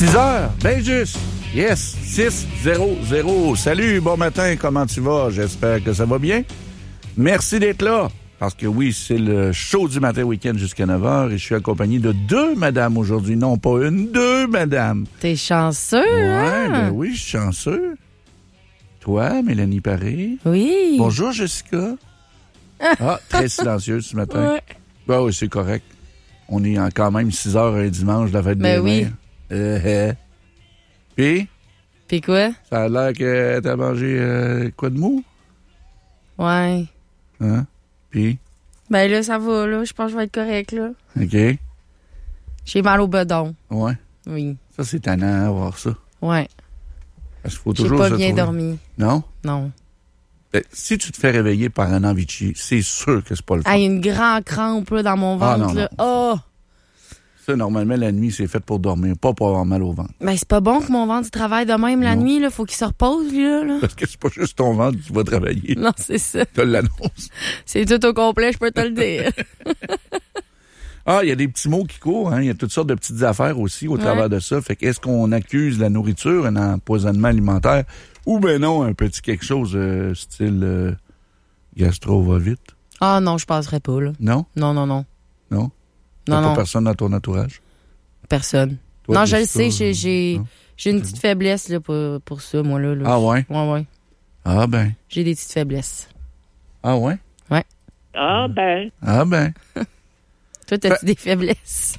6 heures, ben juste. Yes, 6-0-0. Salut, bon matin, comment tu vas? J'espère que ça va bien. Merci d'être là. Parce que oui, c'est le show du matin week-end jusqu'à 9h et je suis accompagné de 2 madames aujourd'hui. Non, pas une, 2 madames. T'es chanceux, hein? Ben oui, je suis chanceux. Toi, Mélanie Paré? Oui. Bonjour, Jessica. Ah, très silencieuse ce matin. Ouais. Ben oui, c'est correct. On est quand même 6 heures un dimanche de la fête des oui. mères. Puis? Puis quoi? Ça a l'air que t'as mangé quoi de mou? Ouais. Hein? Puis? Ben là, ça va, là. Je pense que je vais être correct, là. OK. J'ai mal au bedon. Ouais. Oui. Ça, c'est tannant à voir ça. Ouais. Parce qu'il faut J'ai toujours pas se bien trouver. dormi. Non? Non. Ben, si tu te fais réveiller par un envie de chier, c'est sûr que c'est pas le fun. Ah, il y a une grande crampe, là, dans mon ventre, non, là. Oh! Ça, normalement, la nuit, c'est fait pour dormir, pas pour avoir mal au ventre. Ben, c'est pas bon que mon ventre travaille de même la Non. nuit, là. Faut qu'il se repose, lui, là. Parce que c'est pas juste ton ventre qui va travailler. Non, c'est ça. Tu l'annonce. C'est tout au complet, je peux te le dire. Ah, il y a des petits mots qui courent, hein. Il y a toutes sortes de petites affaires aussi au travers de ça. Fait que est-ce qu'on accuse la nourriture, un empoisonnement alimentaire, ou ben non, un petit quelque chose style gastro-ovite? Ah non, je passerai pas, là. Non? Non, non, non. Non? T'as Non, pas non. personne dans ton entourage? Personne. Toi, non, je le Jessica, sais, j'ai non? une petite faiblesse, là, pour ça, moi, là. Ah ouais? Ouais, ouais. Ah ben. J'ai des petites faiblesses. Ah ouais? Ouais. Ah ben. Ah ben. Toi, t'as-tu des faiblesses?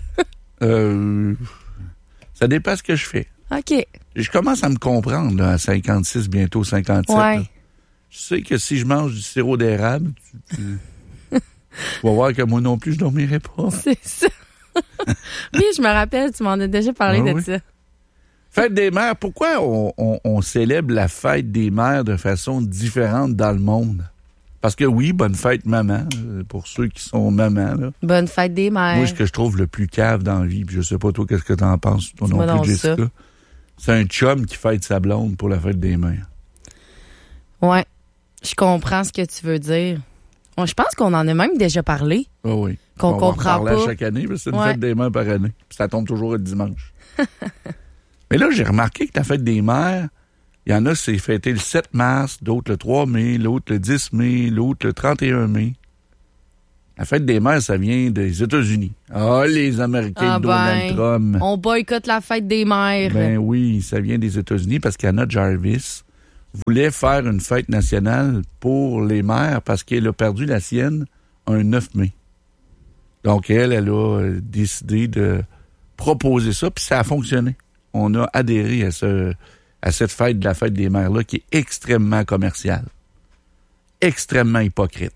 Ça dépasse ce que je fais. OK. Je commence à me comprendre là, à 56, bientôt 57. Ouais. Là. Je sais que si je mange du sirop d'érable, tu vas voir que moi non plus, je dormirai pas. C'est ça. Oui, je me rappelle, tu m'en as déjà parlé Ah de oui. ça. Fête des mères, pourquoi on célèbre la fête des mères de façon différente dans le monde? Parce que oui, bonne fête maman, pour ceux qui sont mamans. Là. Bonne fête des mères. Moi, ce que je trouve le plus cave dans la vie, puis je sais pas toi, qu'est-ce que t'en penses, toi Dis-moi non plus, donc ça. Jessica, c'est un chum qui fête sa blonde pour la fête des mères. Ouais. Je comprends ce que tu veux dire. Bon, je pense qu'on en a même déjà parlé. Ah oui. Qu'on On va en comprend reparler pas. à chaque année, parce que c'est une Ouais. fête des mères par année. Puis ça tombe toujours le dimanche. Mais là, j'ai remarqué que la fête des mères, il y en a, c'est fêté le 7 mars, d'autres le 3 mai, l'autre le 10 mai, l'autre le 31 mai. La fête des mères, ça vient des États-Unis. Ah, les Américains de Donald Trump. On boycotte la fête des mères. Ben oui, ça vient des États-Unis parce qu'Anna Jarvis voulait faire une fête nationale pour les mères parce qu'elle a perdu la sienne un 9 mai. Donc, elle a décidé de proposer ça, puis ça a fonctionné. On a adhéré à cette fête de la fête des mères-là qui est extrêmement commerciale. Extrêmement hypocrite.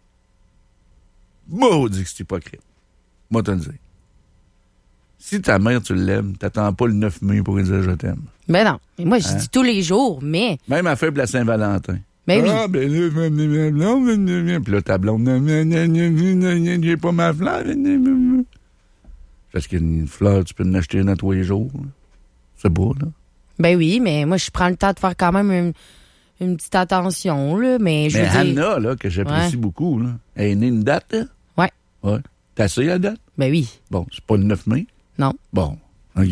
Maudit que c'est hypocrite. Moi, te le dire. Si ta mère, tu l'aimes, t'attends pas le 9 mai pour lui dire je t'aime. Ben non. Mais moi, je Hein? dis tous les jours, mais... Même à fête de la Saint-Valentin. Ben oui. Ah, ben là, puis là, ta blonde, j'ai pas ma fleur. Parce qu'une fleur, tu peux en acheter une à tous les jours. C'est beau, là. Ben oui, mais moi, je prends le temps de faire quand même une petite attention, là, mais je Mais veux dire... Anna, là, que j'apprécie Ouais. beaucoup, là, elle est née une date, là? Ouais. Ouais. T'as essayé la date? Ben oui. Bon, c'est pas le 9 mai? Non. Bon, OK.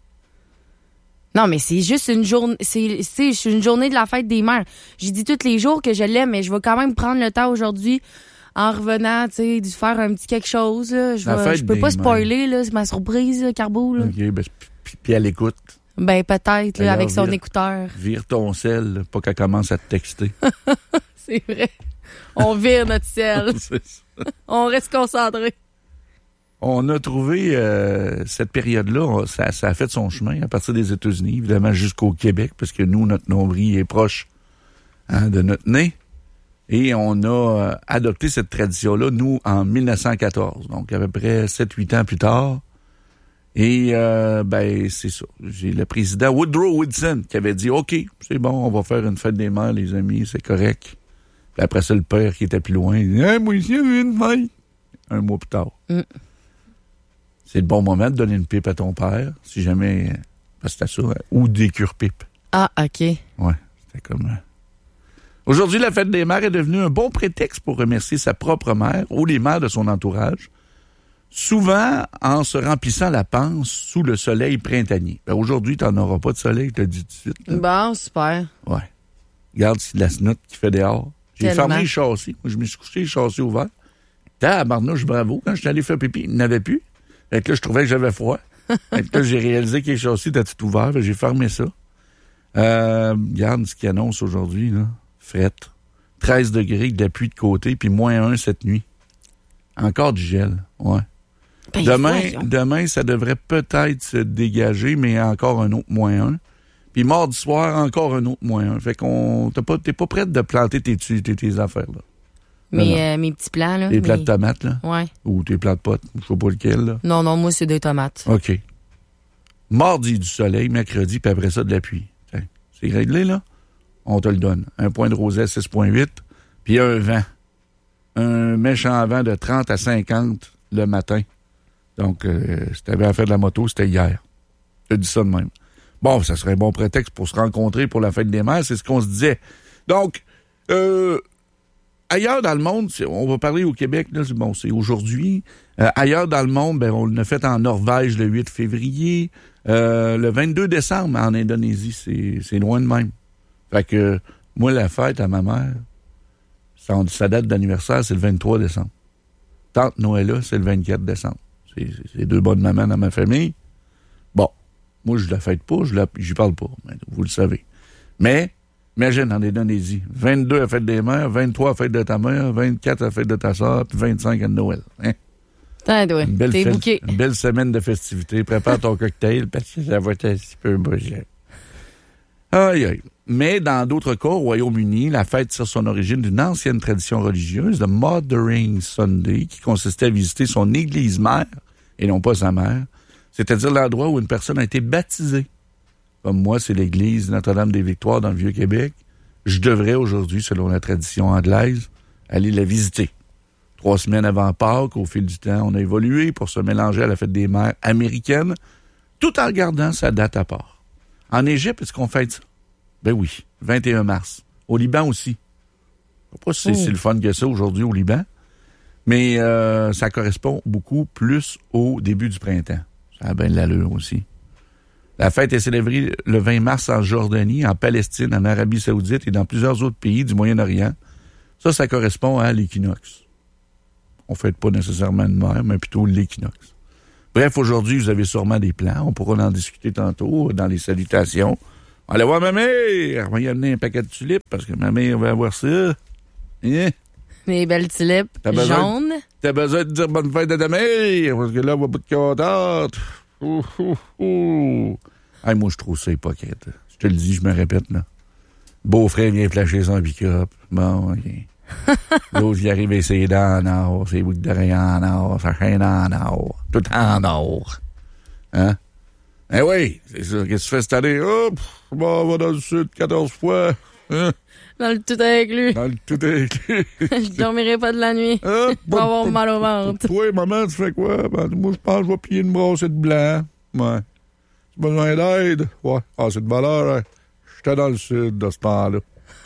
Non, mais c'est juste une journée... C'est une journée de la fête des mères. J'ai dit tous les jours que je l'aime, mais je vais quand même prendre le temps aujourd'hui, en revenant, tu sais, de faire un petit quelque chose, là. La fête Je peux des pas mères. spoiler, là. C'est ma surprise, là, Carbo, là. OK, ben, puis elle écoute. Ben peut-être, là, Alors, avec son vire- écouteur. Vire ton sel, là, pas qu'elle commence à te texter. C'est vrai. On vire notre ciel. C'est ça. On reste concentré. On a trouvé cette période-là, ça a fait son chemin à partir des États-Unis, évidemment jusqu'au Québec, parce que nous, notre nombril est proche de notre nez. Et on a adopté cette tradition-là, nous, en 1914. Donc, à peu près 7-8 ans plus tard. Et, ben, c'est ça. J'ai le président Woodrow Wilson qui avait dit, OK, c'est bon, on va faire une fête des mères, les amis, c'est correct. Puis après ça, le père qui était plus loin, il dit, hey, moi ici, j'ai une fête. Un mois plus tard. Mm. C'est le bon moment de donner une pipe à ton père, si jamais, parce que c'était ça, ou des cure-pipes. Ah, OK. Ouais, c'était comme... Aujourd'hui, la fête des mères est devenue un bon prétexte pour remercier sa propre mère ou les mères de son entourage souvent en se remplissant la panse sous le soleil printanier. Ben, aujourd'hui, tu n'en auras pas de soleil, je te le dis tout de suite. Bon, super. Ouais. Regarde, c'est de la snotte qui fait dehors. J'ai Tellement. fermé les châssis. Moi, je me suis couché les châssis ouverts. Tabarnouche, bravo. Quand je suis allé faire pipi, il n'avait plus. Fait que là, je trouvais que j'avais froid. Fait que là, j'ai réalisé que les châssis étaient tout ouverts. J'ai fermé ça. Regarde ce qu'il annonce aujourd'hui, là. Fret. 13 degrés de la pluie de côté, puis -1 cette nuit. Encore du gel. Ouais. Ben, Demain, ça devrait peut-être se dégager, mais encore un autre -1. Puis mardi soir, encore un autre -1. Fait qu'on t'es pas prête de planter tes affaires, là. Mes petits plants, là. Tes plats de tomates, là. Ouais. Ou tes plats de potes. Je sais pas lequel, là. Non, moi, c'est des tomates. OK. Mardi, du soleil, mercredi, puis après ça, de la pluie. Tiens, c'est réglé, là? On te le donne. Un point de rosée, 6,8, puis un vent. Un méchant vent de 30 à 50 le matin. Donc, si tu avais à faire de la moto, c'était hier. Je te dis ça de même. Bon, ça serait un bon prétexte pour se rencontrer pour la fête des mères, c'est ce qu'on se disait. Donc, ailleurs dans le monde, on va parler au Québec, là, c'est aujourd'hui. Ailleurs dans le monde, ben, on l'a fait en Norvège le 8 février. Le 22 décembre en Indonésie, c'est loin de même. Fait que, moi, la fête à ma mère, sa date d'anniversaire, c'est le 23 décembre. Tante Noëlla, c'est le 24 décembre. C'est deux bonnes mamans dans ma famille. Bon, moi, je la fête pas, j'y parle pas, vous le savez. Mais, imagine, en Indonésie, 22 à fête des mères, 23 à fête de ta mère, 24 à fête de ta soeur, puis 25 à Noël. Hein? T'es bouqué. Une belle semaine de festivités. Prépare ton cocktail, parce que ça va être un petit peu brûlé. Aïe, aïe. Mais dans d'autres cas, au Royaume-Uni, la fête tire son origine d'une ancienne tradition religieuse, le Mothering Sunday, qui consistait à visiter son église mère, et non pas sa mère, c'est-à-dire l'endroit où une personne a été baptisée. Comme moi, c'est l'église Notre-Dame-des-Victoires dans le Vieux-Québec. Je devrais aujourd'hui, selon la tradition anglaise, aller la visiter. 3 semaines avant Pâques, au fil du temps, on a évolué pour se mélanger à la fête des mères américaine, tout en gardant sa date à part. En Égypte, est-ce qu'on fête ça? Ben oui, 21 mars. Au Liban aussi. Je sais pas si c'est le fun que ça aujourd'hui au Liban, mais ça correspond beaucoup plus au début du printemps. Ça a bien de l'allure aussi. La fête est célébrée le 20 mars en Jordanie, en Palestine, en Arabie Saoudite et dans plusieurs autres pays du Moyen-Orient. Ça correspond à l'équinoxe. On ne fête pas nécessairement une mère, mais plutôt l'équinoxe. Bref, aujourd'hui, vous avez sûrement des plans. On pourra en discuter tantôt dans les salutations. Allez voir ma mère! On va y amener un paquet de tulipes parce que ma mère va avoir ça. Hein? Des belles tulipes jaunes. T'as besoin de dire bonne fête à ta mère parce que là, on va pas te contente. Hey, moi, je trouve ça hypocrite. Je te le dis, je me répète, là. Beau-frère vient flasher son pick-up. Bon, OK. L'autre, il arrive et ses dents en or, ses boucles d'oreilles en or, sa chaîne en or. Tout en or. Hein? Eh oui, c'est ça. Qu'est-ce que tu fais cette année? Hop, on va dans le sud 14 fois. Hein? Dans le tout inclus. Dans le tout inclus. Je dormirai pas de la nuit. Je vais avoir mal au ventre. Toi, maman, tu fais quoi? Ben, moi, je pense que je vais plier une brossée de blanc. Ouais. Tu as besoin d'aide? Ouais. Ah, c'est de valeur, hein? J'étais dans le sud, de ce temps-là.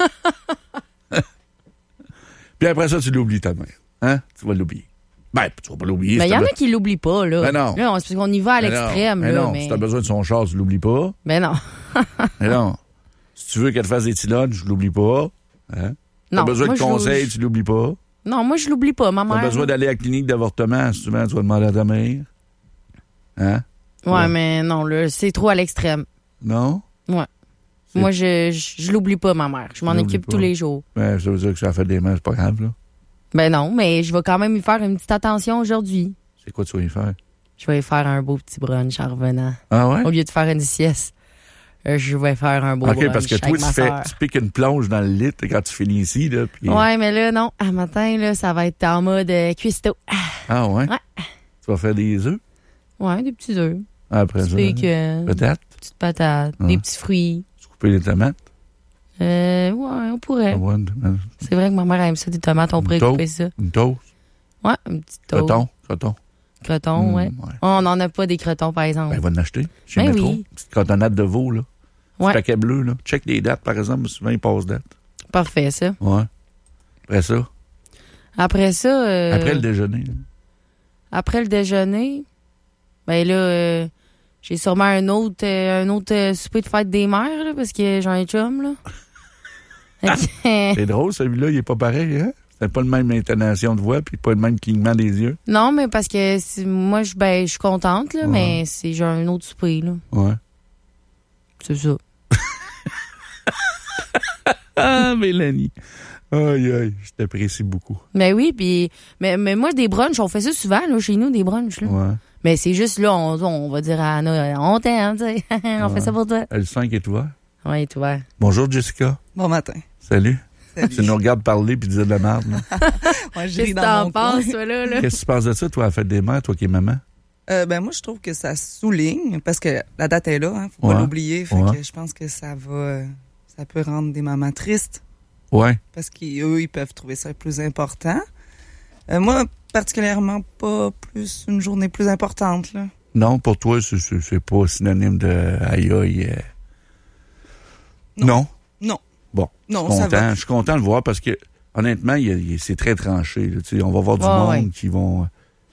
Puis après ça, tu l'oublies ta mère. Hein? Tu vas l'oublier. Ben, tu vas pas l'oublier. Mais il y en a qui l'oublient pas, là. Ben non. Là, c'est parce qu'on y va à l'extrême, là. Non, si t'as besoin de son char, tu l'oublies pas. Ben non. Mais non. Si tu veux qu'elle te fasse des tilones, je l'oublie pas. Hein? T'as besoin de conseils, tu l'oublies pas. Non, moi, je l'oublie pas, ma mère. T'as besoin d'aller à la clinique d'avortement, souvent, tu vas demander à ta mère. Hein? Ouais, mais non, là, c'est trop à l'extrême. Non? Ouais. Moi, je l'oublie pas, ma mère. Je m'en occupe tous les jours. Ben, ça veut dire que ça a fait des mains, c'est pas grave, là. Ben non, mais je vais quand même y faire une petite attention aujourd'hui. C'est quoi tu vas y faire? Je vais y faire un beau petit brunch en revenant. Ah ouais? Au lieu de faire une sieste, je vais faire un beau brunch. OK, parce que toi, tu piques une plonge dans le lit quand tu finis ici, là. Puis... Ouais, mais là, non. À matin, là, ça va être en mode cuistot. Ah ouais? Ouais. Tu vas faire des œufs? Ouais, des petits œufs. Après ça? Patates? Petites patates, des petits fruits. Tu coupes les tomates? Ouais, on pourrait. C'est vrai que ma mère aime ça, des tomates, on pourrait couper ça. Une toast? Ouais, une petite toast. Croton, ouais. On n'en a pas des crotons, par exemple. Ben, va en acheter. Chez Ben Métro. oui. Une petite cotonnade de veau, là. Ouais. Petit paquet bleu, là. Check les dates, par exemple, souvent, ils passent date. Parfait, ça. Ouais. Après ça? Après ça... Après le déjeuner. Après le déjeuner, ben là, j'ai sûrement un autre souper de fête des mères, là, parce que j'en ai chum, là. C'est drôle, celui-là, il est pas pareil, hein? C'est pas le même intonation de voix, puis pas le même clignement des yeux. Non, mais parce que moi, je suis contente, là, mais j'ai un autre souper, là. Ouais. C'est ça. Ah, Mélanie. Aïe, aïe, je t'apprécie beaucoup. Mais oui, puis mais moi, des brunchs, on fait ça souvent, là, chez nous, des brunchs, là. Ouais. Mais c'est juste, là, on va dire à Anna, on t'aime, tu sais. On fait ça pour toi. Le 5 est ouvert. Oui, toi. Bonjour, Jessica. Bon matin. Salut. Salut. Tu nous regardes parler puis dire de la merde, là. Ouais, je Qu'est-ce ris que dans t'en mon penses, coin. toi, là? Qu'est-ce que tu penses de ça, toi, à la fête des mères, toi qui es maman? Ben moi, je trouve que ça souligne, parce que la date est là, hein, faut pas l'oublier. Fait que je pense que ça peut rendre des mamans tristes, Ouais. parce qu'eux, ils peuvent trouver ça plus important. Moi, particulièrement, pas plus une journée plus importante, là. Non, pour toi, c'est pas synonyme de aïe aïe. Non? Non. Bon, Non, ça va. je suis content de le voir parce que, honnêtement, c'est très tranché. Là, tu sais, on va voir du monde qui vont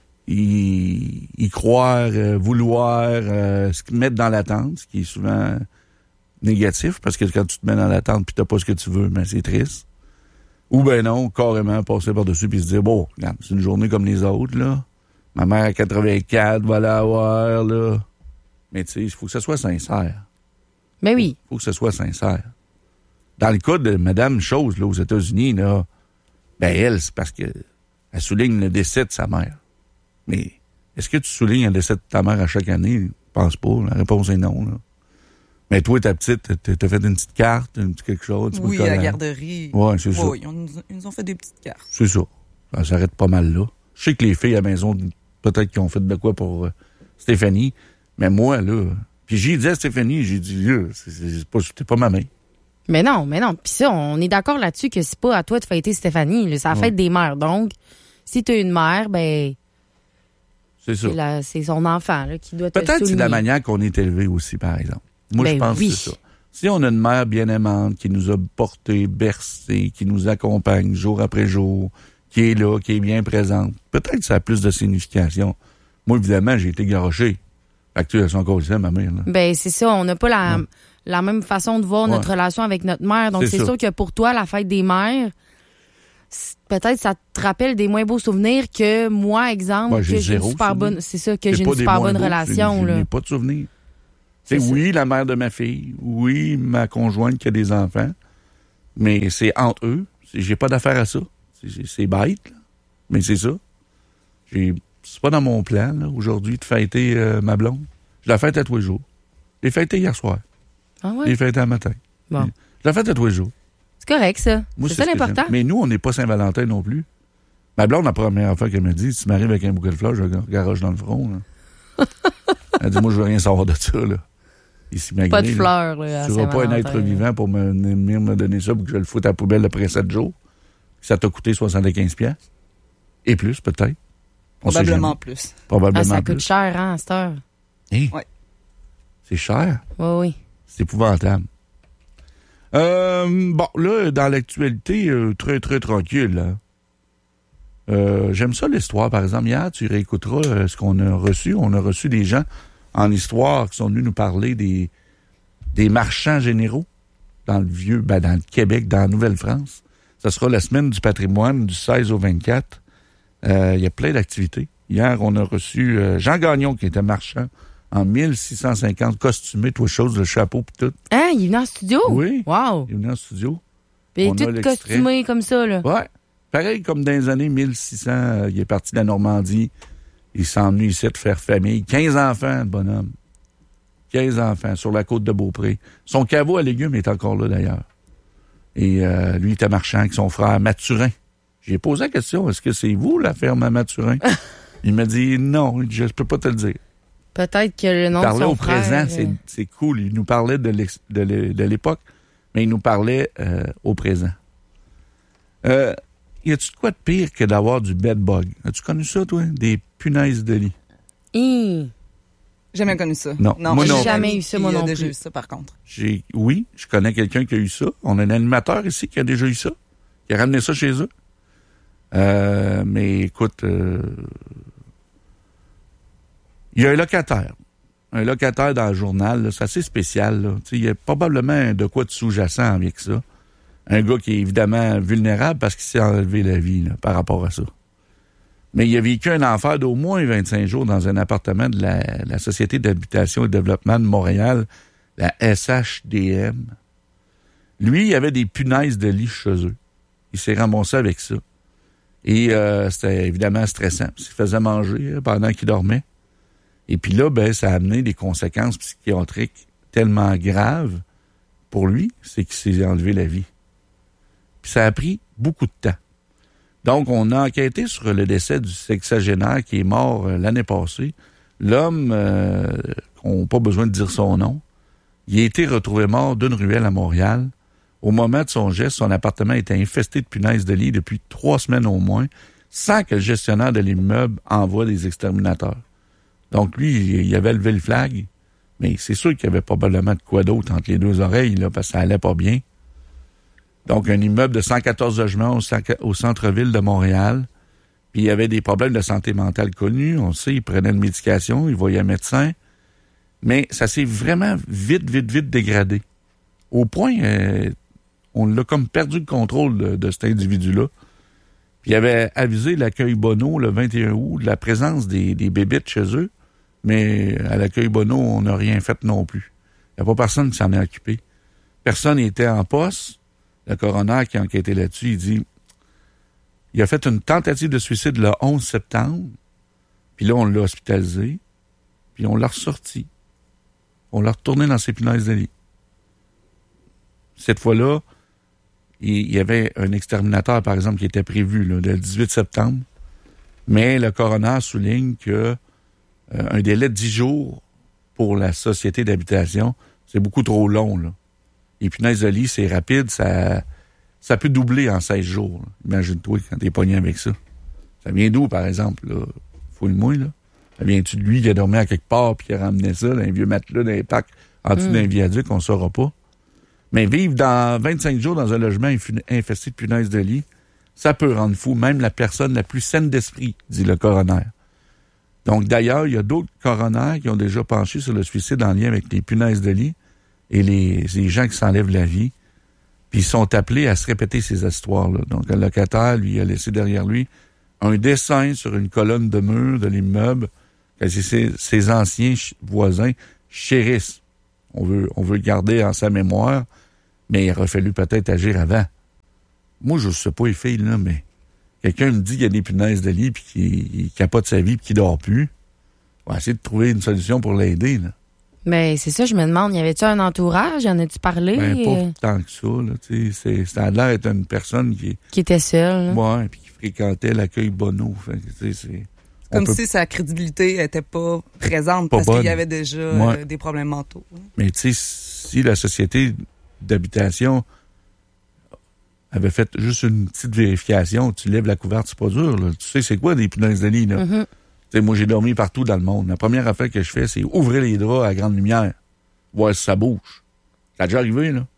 y croire, vouloir se mettre dans l'attente, ce qui est souvent négatif parce que quand tu te mets dans l'attente puis t'as pas ce que tu veux, mais c'est triste. Ou ben non, carrément passer par-dessus puis se dire, bon, regarde, c'est une journée comme les autres, là. Ma mère à 84 va l'avoir, là. Mais tu sais, il faut que ça soit sincère. Ben oui. Il faut que ce soit sincère. Dans le cas de Madame Chose, là, aux États-Unis, là, ben elle, c'est parce que elle souligne le décès de sa mère. Mais est-ce que tu soulignes le décès de ta mère à chaque année? Je pense pas. La réponse est non, là. Mais toi, ta petite, t'as fait une petite carte, quelque chose? Oui, à la garderie. Ouais, c'est ça. Ils nous ont fait des petites cartes. C'est ça. Ça s'arrête pas mal là. Je sais que les filles à la maison, peut-être qu'ils ont fait de quoi pour Stéphanie, mais moi, là... Puis j'ai dit à Stéphanie, j'ai dit, là, t'es pas ma main. Mais non. Puis ça, on est d'accord là-dessus que c'est pas à toi de fêter Stéphanie. Là, c'est la fête des mères. Donc, si t'as une mère, ben... C'est ça. C'est son enfant là, qui doit te Peut-être souligner. c'est la manière qu'on est élevé aussi, par exemple. Moi, je pense oui. que c'est ça. Si on a une mère bien aimante, qui nous a portés, bercés, qui nous accompagne jour après jour, qui est là, qui est bien présente, peut-être que ça a plus de signification. Moi, évidemment, j'ai été garoché. Fait que tu as encore ça, ma mère. Là. Ben, c'est ça. On n'a pas la même façon de voir notre relation avec notre mère. Donc, c'est sûr que pour toi, la fête des mères, peut-être ça te rappelle des moins beaux souvenirs que moi, exemple, que j'ai une super bonne. C'est ça, que j'ai une super bonne relation. Je n'ai pas de souvenirs. Oui, la mère de ma fille. Oui, ma conjointe qui a des enfants. Mais c'est entre eux. J'ai pas d'affaire à ça. C'est bête, là. Mais c'est ça. C'est pas dans mon plan, là, aujourd'hui, de fêter ma blonde. Je la fête à tous les jours. Je l'ai fêté hier soir. Ah ouais? Je l'ai fêté un matin. Bon. Je la fête à tous les jours. C'est correct, ça. Moi, c'est ça l'important. Mais nous, on n'est pas Saint-Valentin non plus. Ma blonde, la première fois qu'elle m'a dit, si tu m'arrives avec un bouquet de fleurs, je garoche dans le front. Là. Elle dit, moi, je veux rien savoir de ça. Là. Ici, pas de fleurs. Là, tu ne seras pas un être vivant pour venir me donner ça pour que je le foute à la poubelle après 7 jours. Ça t'a coûté 75$. Et plus, peut-être. Probablement plus. Probablement ça plus. coûte cher, hein, à cette heure. Hein? Ouais. C'est cher. Oui. C'est épouvantable. Bon, là, dans l'actualité, très, très tranquille. Hein. J'aime ça, l'histoire. Par exemple, hier, tu réécouteras ce qu'on a reçu. On a reçu des gens en histoire qui sont venus nous parler des marchands généraux dans le Québec, dans la Nouvelle-France. Ça sera la semaine du patrimoine du 16 au 24. Il y a plein d'activités. Hier, on a reçu Jean Gagnon, qui était marchand en 1650, costumé, toute chose, le chapeau pis tout. Hein, il est venu en studio? Oui. Wow. Il est venu en studio. Puis il est tout costumé comme ça, là. Ouais. Pareil comme dans les années 1600, il est parti de la Normandie. Il s'est emmené ici de faire famille. 15 enfants, le bonhomme. 15 enfants sur la côte de Beaupré. Son caveau à légumes est encore là, d'ailleurs. Et lui, il était marchand avec son frère Mathurin. J'ai posé la question, est-ce que c'est vous, la ferme à Mathurin? Il m'a dit non, je ne peux pas te le dire. Peut-être que le nom de son frère... Parler au présent, c'est cool. Il nous parlait de l'époque, mais il nous parlait au présent. Y a-tu de quoi de pire que d'avoir du bedbug? As-tu connu ça, toi? Des punaises de lit? Jamais connu ça. Non, moi j'ai jamais eu ça, moi non plus. J'ai déjà eu ça, par contre. Oui, je connais quelqu'un qui a eu ça. On a un animateur ici qui a déjà eu ça, qui a ramené ça chez eux. Mais écoute, Il y a un locataire dans le journal, là, c'est assez spécial. Là. Il y a probablement de quoi de sous-jacent avec ça. Un gars qui est évidemment vulnérable parce qu'il s'est enlevé la vie là, par rapport à ça. Mais il a vécu un enfer d'au moins 25 jours dans un appartement de la Société d'habitation et de développement de Montréal, la SHDM. Lui, il avait des punaises de lit chez eux. Il s'est ramassé avec ça. Et c'était évidemment stressant. Il se faisait manger pendant qu'il dormait. Et puis là, ça a amené des conséquences psychiatriques tellement graves pour lui, c'est qu'il s'est enlevé la vie. Puis ça a pris beaucoup de temps. Donc, on a enquêté sur le décès du sexagénaire qui est mort l'année passée. L'homme, on n'a pas besoin de dire son nom, il a été retrouvé mort d'une ruelle à Montréal. Au moment de son geste, son appartement était infesté de punaises de lit depuis 3 semaines au moins, sans que le gestionnaire de l'immeuble envoie des exterminateurs. Donc, lui, il avait levé le flag, mais c'est sûr qu'il y avait probablement de quoi d'autre entre les deux oreilles, là, parce que ça allait pas bien. Donc, un immeuble de 114 logements au centre-ville de Montréal. Puis, il y avait des problèmes de santé mentale connus. On le sait, il prenait une médication, il voyait un médecin. Mais ça s'est vraiment vite dégradé. Au point, on l'a comme perdu le contrôle de cet individu-là. Puis, il avait avisé l'accueil Bonneau le 21 août de la présence des bébites chez eux. Mais à l'accueil Bonneau, on n'a rien fait non plus. Il n'y a pas personne qui s'en est occupé. Personne n'était en poste. Le coroner qui a enquêté là-dessus, il dit il a fait une tentative de suicide le 11 septembre, puis là, on l'a hospitalisé, puis on l'a ressorti. On l'a retourné dans ses punaises de lit. Cette fois-là, il y avait un exterminateur, par exemple, qui était prévu là, le 18 septembre, mais le coroner souligne que un délai de 10 jours pour la société d'habitation, c'est beaucoup trop long, là. Les punaises de lit, c'est rapide, ça peut doubler en 16 jours. Là. Imagine-toi quand t'es pogné avec ça. Ça vient d'où, par exemple, là? Fouille-moi, là. Ça vient-tu de lui qui a dormi à quelque part puis qui a ramené ça dans un vieux matelas, dans un parc, en dessous d'un viaduc, on ne saura pas. Mais vivre dans 25 jours dans un logement infesté de punaises de lit, ça peut rendre fou même la personne la plus saine d'esprit, dit le coroner. Donc, d'ailleurs, il y a d'autres coroners qui ont déjà penché sur le suicide en lien avec les punaises de lit et les gens qui s'enlèvent la vie. Puis ils sont appelés à se répéter ces histoires-là. Donc, le locataire, lui, a laissé derrière lui un dessin sur une colonne de mur de l'immeuble que ses anciens voisins chérissent. On veut garder en sa mémoire, mais il aurait fallu peut-être agir avant. Moi, je sais pas les filles, là, mais quelqu'un me dit qu'il y a des punaises de lit puis qu'il capote sa vie puis qu'il dort plus. On va essayer de trouver une solution pour l'aider, là. Ben, c'est ça, je me demande, y avait-tu un entourage? En as-tu parlé? Ben, pas tant que ça, là, tu sais. Ça a l'air d'être une personne qui était seule. Ouais, puis qui fréquentait l'accueil Bonneau. Fait que, tu sais, comme si sa crédibilité était pas présente parce qu'il y avait déjà des problèmes mentaux. Mais tu sais, si la société d'habitation avait fait juste une petite vérification, tu lèves la couverte, c'est pas dur, là. Tu sais c'est quoi des punaises de lit, là? Mm-hmm. Tu sais, moi, j'ai dormi partout dans le monde. La première affaire que je fais, c'est ouvrir les draps à grande lumière, voir si ça bouge. Ça a déjà arrivé, là.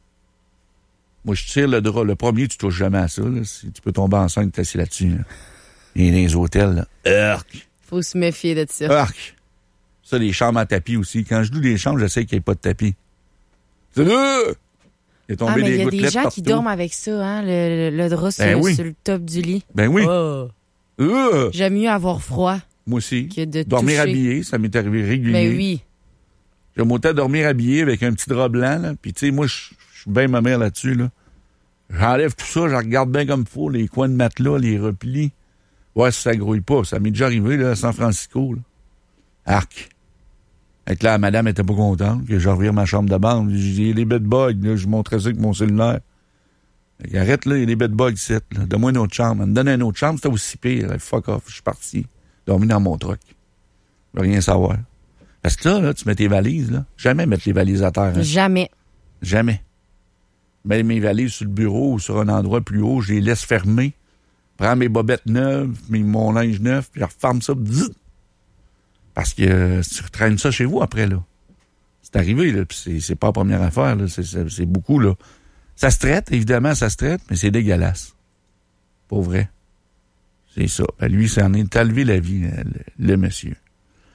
Moi, je tire le drap. Le premier, tu touches jamais à ça, là. Si tu peux tomber enceinte, t'es assis là-dessus, là. Et les hôtels, là. Urk! Faut se méfier de ça. Urk! Ça, les chambres à tapis aussi. Quand je loue des chambres, j'essaie qu'il n'y ait pas de tapis. C'est là! Il est tombé des gouttelettes partout. Il y a des gens qui dorment avec ça, hein, le drap sur le top du lit. Ben oui. Oh. J'aime mieux avoir froid. Moi aussi. Que de dormir toucher. Habillé, ça m'est arrivé régulièrement. Ben oui. J'aime autant dormir habillé avec un petit drap blanc, là. Puis, tu sais, moi, je suis bien ma mère là-dessus, là. J'enlève tout ça, je regarde bien comme il faut, les coins de matelas, les replis. Ouais, si ça grouille pas. Ça m'est déjà arrivé, là, à San Francisco, là. Arc. Fait que là, la madame était pas contente que je revire ma chambre de bande. J'ai dit, les bedbugs, là, je montrais ça avec mon cellulaire. Fait qu'arrête, là, il y a des bedbugs ici, là. Donne-moi une autre chambre. Elle me donne une autre chambre, c'était aussi pire. Là. Fuck off, je suis parti. Dormi dans mon truck. Je veux rien savoir. Parce que là, tu mets tes valises, là. Jamais mettre les valises à terre. Hein. Jamais. Jamais. Mets mes valises sur le bureau ou sur un endroit plus haut, je les laisse fermer. Prends mes bobettes neuves, mon linge neuf, puis je referme ça. Bzzz. Parce que tu retraînes ça chez vous après, là. C'est arrivé, là, puis c'est pas la première affaire, là. C'est beaucoup, là. Ça se traite, évidemment, mais c'est dégueulasse. Pour vrai. C'est ça. Ben, lui, ça en est enlevé la vie, le monsieur.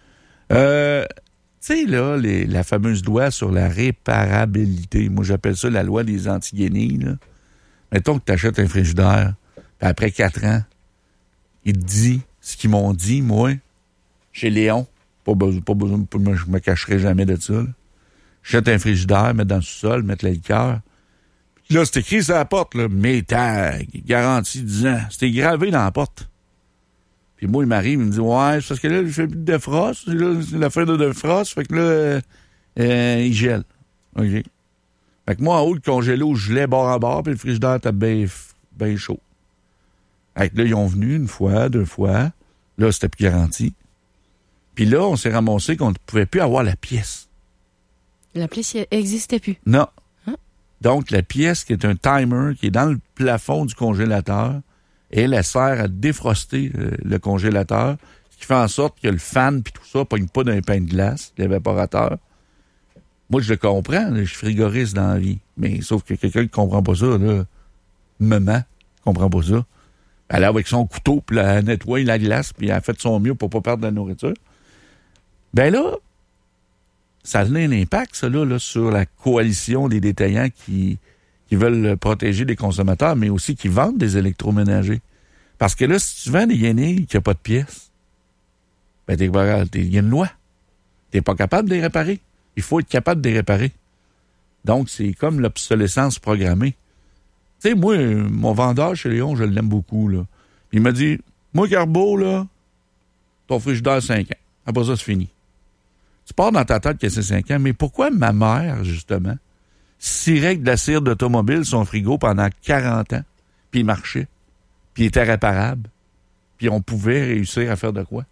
Tu sais, là, la fameuse loi sur la réparabilité, moi, j'appelle ça la loi des anti-guenilles, là. Mettons que tu achètes un frigidaire, puis après 4 ans, il te dit ce qu'ils m'ont dit, moi, chez Léon. Pas besoin, je me cacherai jamais de ça, là. J'achète un frigidaire, mettre dans le sous-sol, mettre la liqueur. Puis là, c'est écrit sur la porte, là, Maytag, garantie 10 ans. C'était gravé dans la porte. Puis moi, il m'arrive, il me dit, ouais, c'est parce que là, je fais plus de defrost. Là, c'est la fin de defrost, fait que là, il gèle. OK. Fait que moi, en haut, le congélo, je gelais bord à bord, puis le frigidaire était bien chaud. Fait que là, ils ont venu 1 fois, 2 fois. Là, c'était plus garanti. Puis là, on s'est ramassé qu'on ne pouvait plus avoir la pièce. La pièce n'existait plus. Non. Hein? Donc, la pièce qui est un timer, qui est dans le plafond du congélateur, elle sert à défroster le congélateur, ce qui fait en sorte que le fan puis tout ça ne pogne pas d'un pain de glace, l'évaporateur. Moi, je le comprends, je suis frigoriste dans la vie. Mais sauf que quelqu'un qui comprend pas ça, là, maman, comprend pas ça. Elle est avec son couteau, puis elle nettoie la glace, puis elle a fait son mieux pour pas perdre de la nourriture. Ben là, ça a donné un impact, ça, là, sur la coalition des détaillants qui veulent protéger les consommateurs, mais aussi qui vendent des électroménagers. Parce que là, si tu vends des guenilles qui n'ont pas de pièces, ben, il y a une loi. T'es pas capable de les réparer. Il faut être capable de les réparer. Donc, c'est comme l'obsolescence programmée. Tu sais, moi, mon vendeur chez Léon, je l'aime beaucoup, là. Puis il m'a dit, moi, Carbo, là, ton frigidaire 5 ans. Après ça, c'est fini. Tu pars dans ta tête que c'est 5 ans, mais pourquoi ma mère, justement, cirait de la cire d'automobile son frigo pendant 40 ans, puis il marchait, puis il était réparable, puis on pouvait réussir à faire de quoi?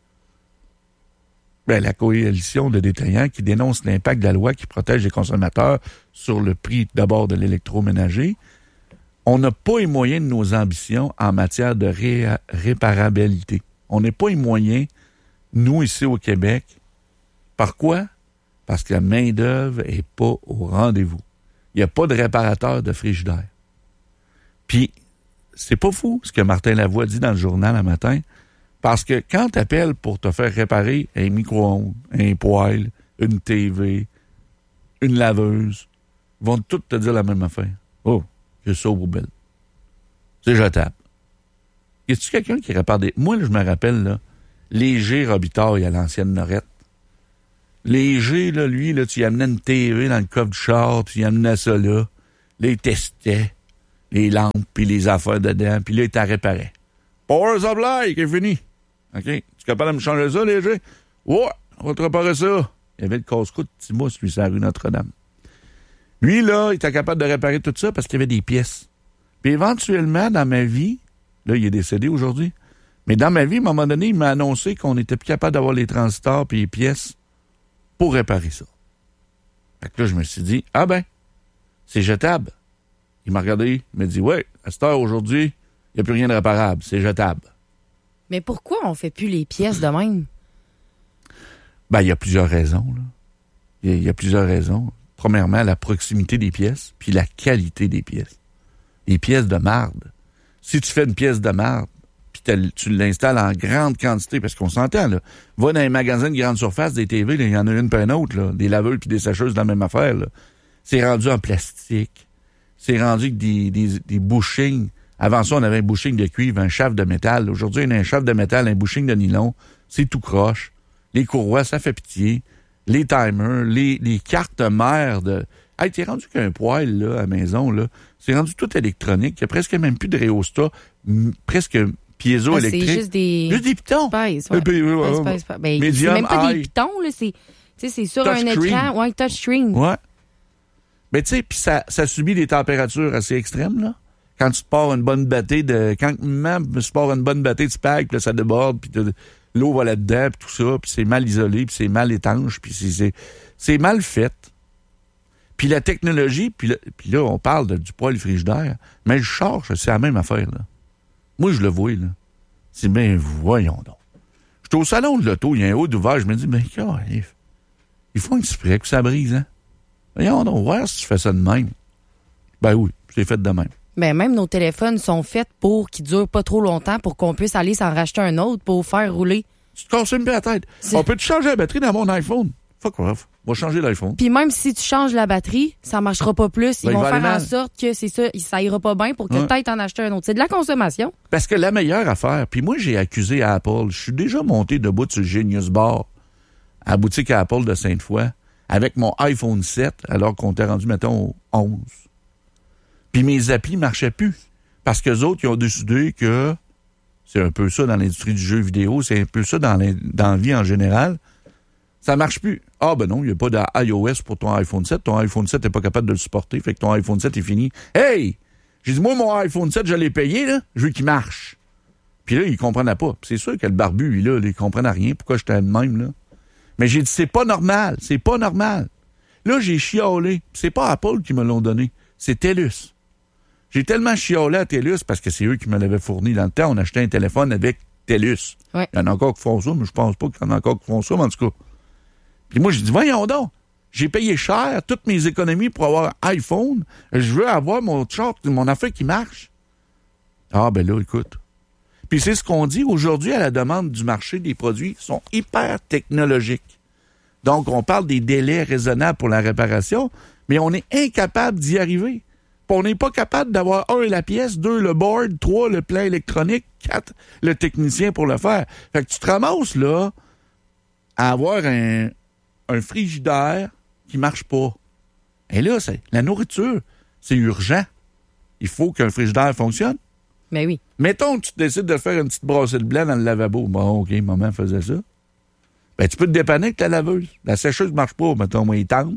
Ben, la coalition de détaillants qui dénonce l'impact de la loi qui protège les consommateurs sur le prix d'abord de l'électroménager. On n'a pas les moyens de nos ambitions en matière de réparabilité. On n'a pas les moyens, nous, ici au Québec. Par quoi? Parce que la main-d'œuvre n'est pas au rendez-vous. Il n'y a pas de réparateur de frigidaire. Puis, c'est pas fou ce que Martin Lavoie dit dans le journal un matin, parce que quand tu appelles pour te faire réparer un micro-ondes, un poêle, une TV, une laveuse, ils vont tous te dire la même affaire. Oh, j'ai ça aux poubelles. C'est jetable. Y a-tu quelqu'un qui répare des... Moi, là, je me rappelle, là, Léger Robitaille à l'ancienne Norette. Léger, là, lui, là, tu y amenais une TV dans le coffre du char, puis tu y amenais ça là. Là, il testait les lampes, puis les affaires dedans, puis là, il t'en réparait. Power supply, qui est fini. OK? Tu es capable de me changer ça, Léger? Ouais, on va te réparer ça. Il y avait le casse-croûte de Timousse, lui, sur la rue Notre-Dame. Lui, là, il était capable de réparer tout ça parce qu'il y avait des pièces. Puis éventuellement, dans ma vie, là, il est décédé aujourd'hui, mais dans ma vie, à un moment donné, il m'a annoncé qu'on n'était plus capable d'avoir les transistors puis les pièces pour réparer ça. Fait que là, je me suis dit, ah ben, c'est jetable. Il m'a regardé, il m'a dit, ouais, à cette heure, aujourd'hui, il n'y a plus rien de réparable, c'est jetable. Mais pourquoi on fait plus les pièces de même? Ben, il y a plusieurs raisons, là. Il y a plusieurs raisons. Premièrement, la proximité des pièces, puis la qualité des pièces. Les pièces de marde. Si tu fais une pièce de marde, puis tu l'installes en grande quantité, parce qu'on s'entend, là. Va dans un magasin de grande surface, des TV, il y en a une puis une autre, là. Des laveuses puis des sécheuses dans la même affaire, là. C'est rendu en plastique. C'est rendu avec des bushings. Avant ça, on avait un bushing de cuivre, un shaft de métal. Aujourd'hui, on a un shaft de métal, un bushing de nylon. C'est tout croche. Les courroies, ça fait pitié. Les timers, les cartes mères de... Hey, t'es rendu qu'un poêle, là, à la maison, là. C'est rendu tout électronique. Il y a presque même plus de rhéostat, presque piézo-électrique. C'est juste des... Juste des pitons. Space, ouais. Ben, c'est même pas des pitons, là. C'est sur un écran. Ouais, touchscreen. Ouais. Mais tu sais, puis ça subit des températures assez extrêmes, là. Quand tu te pars une bonne battée de... Quand même, tu pars une bonne battée de spag, puis là, ça déborde, puis l'eau va là-dedans, puis tout ça, puis c'est mal isolé, puis c'est mal étanche, puis c'est mal fait. Puis la technologie, puis là, on parle du poêle frigidaire, mais le charge, c'est la même affaire, là. Moi, je le vois, là. C'est bien, voyons donc. J'étais au salon de l'auto, il y a un haut d'ouvert, je me dis, ben, ils font exprès que ça brise, hein? Voyons donc, voir si tu fais ça de même. Ben oui, c'est fait de même. Ben, même nos téléphones sont faits pour qu'ils durent pas trop longtemps pour qu'on puisse aller s'en racheter un autre pour faire rouler. Tu te casses même pas la tête. On peut te changer la batterie dans mon iPhone? Fuck off. On va changer l'iPhone. Puis même si tu changes la batterie, ça marchera pas plus. Ils vont faire en sorte que c'est ça ira pas bien pour que peut-être en acheter un autre. C'est de la consommation. Parce que la meilleure affaire, puis moi j'ai accusé Apple, je suis déjà monté debout sur le Genius Bar à la boutique Apple de Sainte-Foy avec mon iPhone 7 alors qu'on était rendu, mettons, au 11. Puis mes applis marchaient plus. Parce qu'eux autres, ils ont décidé que c'est un peu ça dans l'industrie du jeu vidéo, c'est un peu ça dans la vie en général. Ça marche plus. Ah ben non, il n'y a pas d'iOS pour ton iPhone 7. Ton iPhone 7 n'est pas capable de le supporter, fait que ton iPhone 7 est fini. Hey! J'ai dit, moi, mon iPhone 7, je l'ai payé, là. Je veux qu'il marche. Puis là, il ne comprenait pas. Puis c'est sûr que le barbu, lui, là, il comprenait rien. Pourquoi j'étais de même, là? Mais j'ai dit, c'est pas normal. C'est pas normal. Là, j'ai chiolé. C'est pas Apple qui me l'ont donné. C'est TELUS. J'ai tellement chiolé à TELUS parce que c'est eux qui me l'avaient fourni dans le temps. On achetait un téléphone avec TELUS. Ouais. Il y en a encore qui font ça, mais je pense pas qu'il y en a encore qui font ça, mais en tout cas. Puis moi, j'ai dit, voyons donc, j'ai payé cher toutes mes économies pour avoir un iPhone. Je veux avoir mon affaire qui marche. Ah, ben là, écoute. Puis c'est ce qu'on dit aujourd'hui à la demande du marché des produits qui sont hyper technologiques. Donc, on parle des délais raisonnables pour la réparation, mais on est incapable d'y arriver. Puis on n'est pas capable d'avoir 1, la pièce, 2, le board, 3, le plan électronique, 4, le technicien pour le faire. Fait que tu te ramasses, là, à avoir un frigidaire qui marche pas. Et là, c'est la nourriture, c'est urgent. Il faut qu'un frigidaire fonctionne. Mais oui. Mettons que tu décides de faire une petite brassée de blanc dans le lavabo. Bon, OK, maman faisait ça. Ben, tu peux te dépanner avec ta laveuse. La sécheuse ne marche pas, mettons, moi, il tente.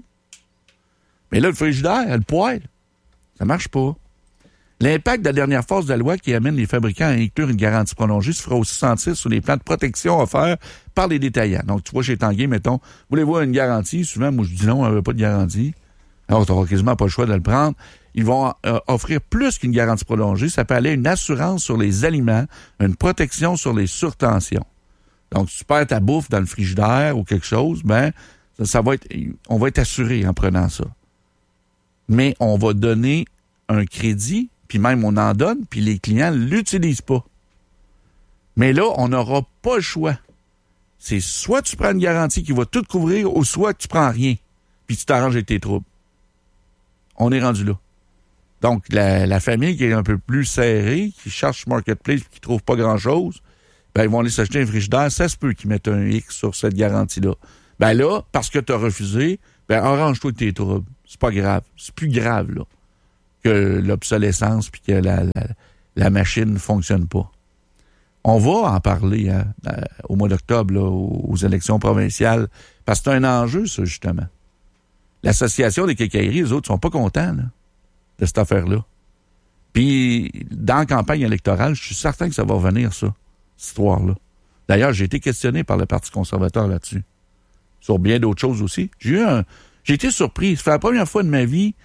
Mais là, le frigidaire, le poêle, ça marche pas. L'impact de la dernière phase de la loi qui amène les fabricants à inclure une garantie prolongée se fera aussi sentir sur les plans de protection offerts par les détaillants. Donc, tu vois, chez Tanguay, mettons, voulez-vous une garantie? Souvent, moi, je dis non, on n'avait pas de garantie. Alors, tu n'auras quasiment pas le choix de le prendre. Ils vont offrir plus qu'une garantie prolongée. Ça peut aller à une assurance sur les aliments, une protection sur les surtensions. Donc, si tu perds ta bouffe dans le frigidaire ou quelque chose, ben, on va être assuré en prenant ça. Mais on va donner un crédit, puis même on en donne, puis les clients ne l'utilisent pas. Mais là, on n'aura pas le choix. C'est soit tu prends une garantie qui va tout couvrir, ou soit tu prends rien, puis tu t'arranges avec tes troubles. On est rendu là. Donc, la famille qui est un peu plus serrée, qui cherche Marketplace et qui ne trouve pas grand-chose, ben ils vont aller s'acheter un frigidaire. Ça se peut qu'ils mettent un X sur cette garantie-là. Ben là, parce que tu as refusé, ben arrange-toi avec tes troubles. C'est pas grave. C'est plus grave, là, que l'obsolescence puis que la machine ne fonctionne pas. On va en parler au mois d'octobre, là, aux élections provinciales, parce que c'est un enjeu, ça, justement. L'Association des quincailleries, les autres, sont pas contents, là, de cette affaire-là. Puis, dans la campagne électorale, je suis certain que ça va revenir, ça, cette histoire-là. D'ailleurs, j'ai été questionné par le Parti conservateur là-dessus. Sur bien d'autres choses aussi. J'ai été surpris. C'est la première fois de ma vie,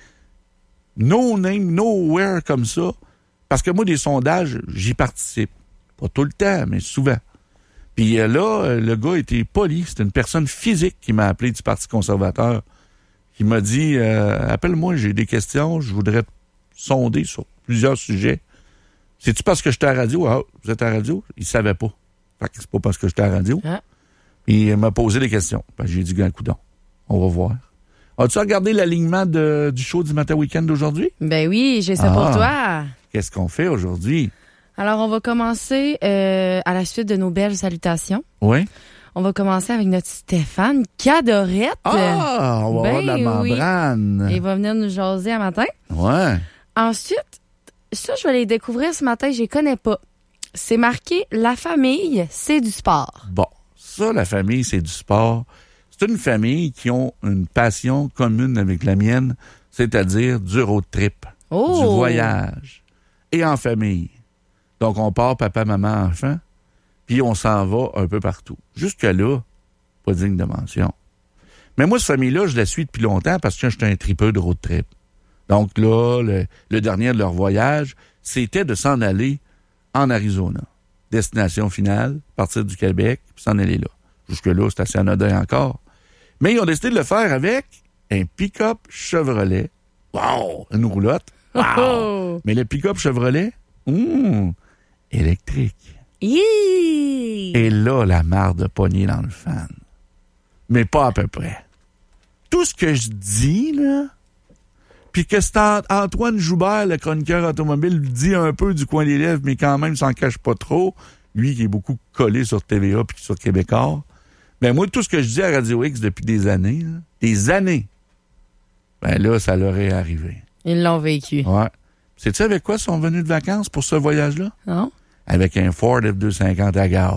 no name, nowhere comme ça. Parce que moi, des sondages, j'y participe. Pas tout le temps, mais souvent. Puis là, le gars était poli. C'était une personne physique qui m'a appelé du Parti conservateur. Qui m'a dit, appelle-moi, j'ai des questions, je voudrais te sonder sur plusieurs sujets. C'est-tu parce que j'étais à la radio? Ah, vous êtes à la radio? Il savait pas. Fait que c'est pas parce que j'étais à la radio. Ah. Il m'a posé des questions. Ben, j'ai dit, un coudon. On va voir. As-tu regardé l'alignement du show du Matin Week-end d'aujourd'hui? Ben oui, j'ai ça pour toi. Qu'est-ce qu'on fait aujourd'hui? Alors, on va commencer à la suite de nos belles salutations. Oui. On va commencer avec notre Stéphane Cadorette. Ah, on va avoir de la membrane. Oui. Il va venir nous jaser un matin. Ouais. Ensuite, ça, je vais les découvrir ce matin, je les connais pas. C'est marqué « La famille, c'est du sport ». Bon, ça, la famille, c'est du sport. C'est une famille qui ont une passion commune avec la mienne, c'est-à-dire du road trip, du voyage, et en famille. Donc, on part papa, maman, enfant, puis on s'en va un peu partout. Jusque-là, pas digne de mention. Mais moi, cette famille-là, je la suis depuis longtemps parce que j'étais un tripeux de road trip. Donc là, le dernier de leur voyage, c'était de s'en aller en Arizona. Destination finale, partir du Québec, puis s'en aller là. Jusque-là, c'est assez anodin encore. Mais ils ont décidé de le faire avec un pick-up Chevrolet. Wow! Une roulotte. Wow! Mais le pick-up Chevrolet, électrique. Et là, la marde a pogné dans le fan. Mais pas à peu près. Tout ce que je dis, là, puis que c'est Antoine Joubert, le chroniqueur automobile, dit un peu du coin des lèvres, mais quand même s'en cache pas trop, lui qui est beaucoup collé sur TVA puis sur Québécois, ben moi, tout ce que je dis à Radio X depuis des années, ben là, ça leur est arrivé. Ils l'ont vécu. Ouais. Sais-tu avec quoi ils sont venus de vacances pour ce voyage-là? Non? Avec un Ford F-250 à gaz.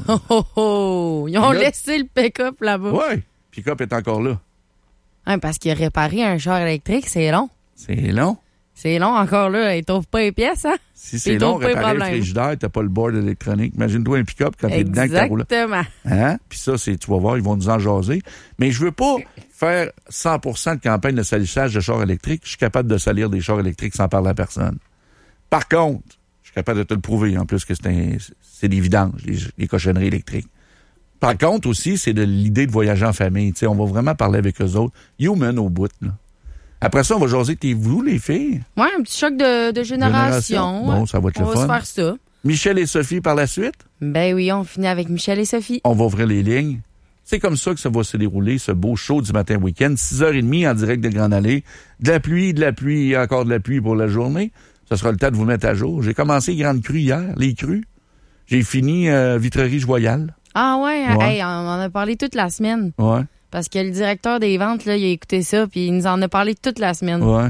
Oh! Ils ont laissé le pick-up là-bas. Oui, pick-up est encore là. Hein, parce qu'il a réparé un char électrique, c'est long. C'est long. C'est long encore là. Ils trouvent pas les pièces, hein? Si c'est long, réparer le frigidaire, t'as pas le board électronique. Imagine-toi un pick-up quand t'es dedans que t'as roulé. Exactement. Hein? Puis ça, tu vas voir, ils vont nous en jaser. Mais je veux pas faire 100% de campagne de salissage de chars électriques. Je suis capable de salir des chars électriques sans parler à personne. Par contre, je suis capable de te le prouver, en plus, que c'est des vidanges, les cochonneries électriques. Par contre, aussi, c'est de l'idée de voyager en famille. T'sais, on va vraiment parler avec eux autres. Human au bout, là. Après ça, on va jaser. T'es vous, les filles? Ouais, un petit choc de génération. Bon, ça va être le fun. On va se faire ça. Michel et Sophie par la suite? Ben oui, on finit avec Michel et Sophie. On va ouvrir les lignes. C'est comme ça que ça va se dérouler, ce beau show du matin week-end. 6h30 en direct de Grande Allée. De la pluie et encore de la pluie pour la journée. Ça sera le temps de vous mettre à jour. J'ai commencé Grande Crue hier, les crues. J'ai fini Vitrerie-Joyal. Ah ouais? Hey, on en a parlé toute la semaine. Ouais. Parce que le directeur des ventes, là, il a écouté ça, puis il nous en a parlé toute la semaine. Ouais.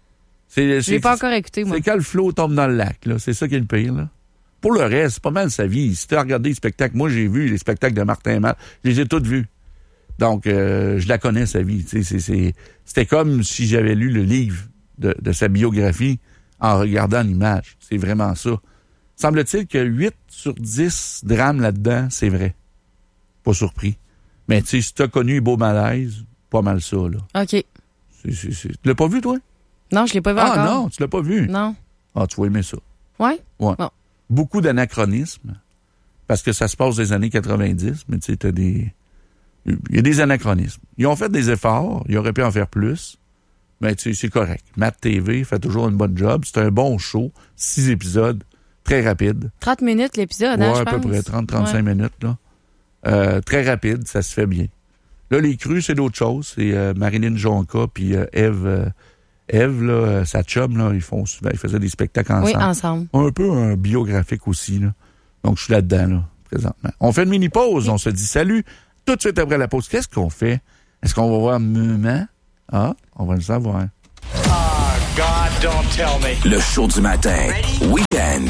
Je l'ai pas encore écouté, moi. C'est quand le flot tombe dans le lac, là. C'est ça qui est le pire, là. Pour le reste, c'est pas mal sa vie. Si tu as regardé les spectacles, moi, j'ai vu les spectacles de Martin Matt. Je les ai tous vus. Donc, je la connais, sa vie. C'était comme si j'avais lu le livre de sa biographie en regardant l'image. C'est vraiment ça. Semble-t-il que 8 sur 10 drames là-dedans, c'est vrai. Pas surpris. Mais tu sais, si t'as connu Beau Malaise, pas mal ça, là. OK. Tu l'as pas vu, toi? Non, je l'ai pas vu encore. Ah non, tu l'as pas vu? Non. Ah, tu vas aimer ça. Ouais? Ouais. Bon. Beaucoup d'anachronismes, parce que ça se passe des années 90, mais tu sais, il y a des anachronismes. Ils ont fait des efforts, ils auraient pu en faire plus, mais tu sais, c'est correct. Matt TV fait toujours une bonne job. C'est un bon show, 6 épisodes, très rapide. 30 minutes l'épisode, hein, je pense. Ouais, à peu près, 30-35 minutes, là. Très rapide, ça se fait bien. Là, les crues, c'est d'autres choses. C'est Marilyn Jonca puis Eve, là, sa chum, là, ils faisaient des spectacles ensemble. Oui, ensemble. Un peu un biographique aussi, là. Donc, je suis là-dedans, là, présentement. On fait une mini-pause, on se dit salut. Tout de suite après la pause, qu'est-ce qu'on fait? Est-ce qu'on va voir Maman? Ah, on va le savoir. God, don't tell me. Le show du matin. Weekend.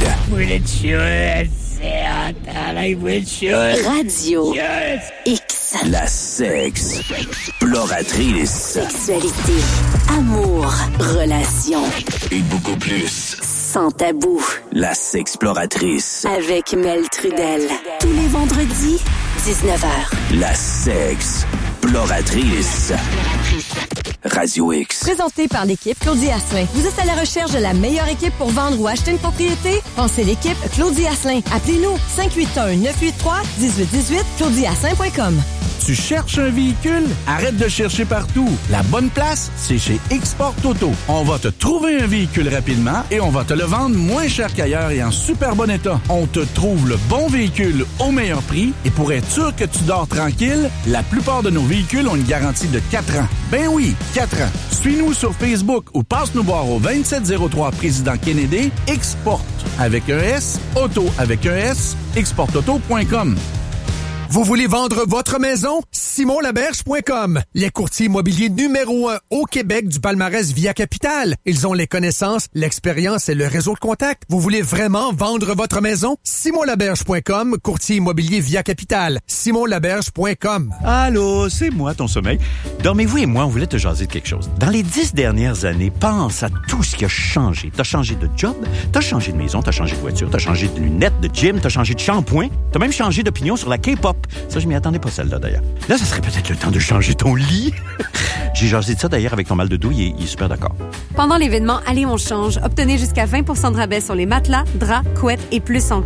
Radio X. La sexploratrice. Sexualité, amour, relations. Et beaucoup plus. Sans tabou. La sexploratrice. Avec Mel Trudel. Tous les vendredis, 19h. La sexploratrice. Radio X. Présenté par l'équipe Claudie Asselin. Vous êtes à la recherche de la meilleure équipe pour vendre ou acheter une propriété? Pensez l'équipe Claudie Asselin. Appelez-nous 581-983-1818, claudieasselin.com. Tu cherches un véhicule? Arrête de chercher partout. La bonne place, c'est chez Export Auto. On va te trouver un véhicule rapidement et on va te le vendre moins cher qu'ailleurs et en super bon état. On te trouve le bon véhicule au meilleur prix et pour être sûr que tu dors tranquille, la plupart de nos véhicules ont une garantie de 4 ans. Ben oui, 4 ans. Suis-nous sur Facebook ou passe nous voir au 2703 Président Kennedy. Export avec un S, auto avec un S, exportauto.com. Vous voulez vendre votre maison? SimonLaberge.com. Les courtiers immobiliers numéro 1 au Québec du palmarès Via Capital. Ils ont les connaissances, l'expérience et le réseau de contacts. Vous voulez vraiment vendre votre maison? SimonLaberge.com, courtier immobilier Via Capital. SimonLaberge.com. Allô, c'est moi, ton sommeil. Dormez-vous et moi, on voulait te jaser de quelque chose. Dans les 10 dernières années, pense à tout ce qui a changé. T'as changé de job, t'as changé de maison, t'as changé de voiture, t'as changé de lunettes, de gym, t'as changé de shampoing, t'as même changé d'opinion sur la K-pop. Ça, je m'y attendais pas, celle-là, d'ailleurs. Là, ça serait peut-être le temps de changer ton lit. J'ai jasé de ça, d'ailleurs, avec ton mal de dos. Il est super d'accord. Pendant l'événement Allez, on change, obtenez jusqu'à 20 de rabais sur les matelas, draps, couettes et plus encore.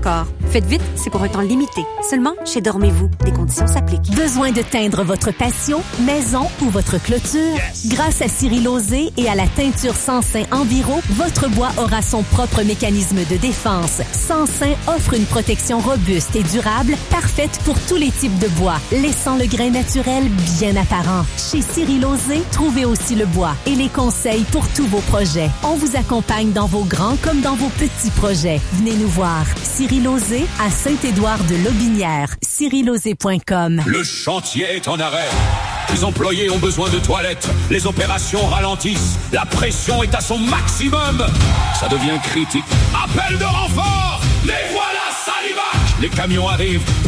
Faites vite, c'est pour un temps limité. Seulement chez Dormez-vous. Des conditions s'appliquent. Besoin de teindre votre patio, maison ou votre clôture? Yes. Grâce à Cyril-Lozé et à la teinture Sansin Enviro, votre bois aura son propre mécanisme de défense. Sansin offre une protection robuste et durable, parfaite pour tous les types de bois, laissant le grain naturel bien apparent. Chez Cyril-Lozé, trouvez aussi le bois et les conseils pour tous vos projets. On vous accompagne dans vos grands comme dans vos petits projets. Venez nous voir. Cyril-Lozé à Saint-Édouard-de-Lobinière. cyrillozé.com. Le chantier est en arrêt. Les employés ont besoin de toilettes. Les opérations ralentissent. La pression est à son maximum. Ça devient critique. Appel de renfort. Les voilà, Salivac. Les camions arrivent.